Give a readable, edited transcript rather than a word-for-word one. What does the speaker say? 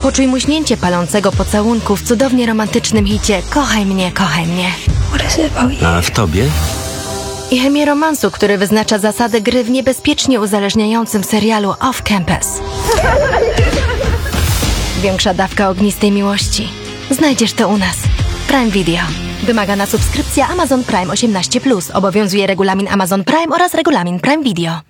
Poczuj muśnięcie palącego pocałunku w cudownie romantycznym hicie Kochaj mnie, kochaj mnie. A w tobie? I chemię romansu, który wyznacza zasady gry w niebezpiecznie uzależniającym serialu Off Campus. Większa dawka ognistej miłości. Znajdziesz to u nas. Prime Video. Wymagana subskrypcja Amazon Prime 18+. Obowiązuje regulamin Amazon Prime oraz regulamin Prime Video.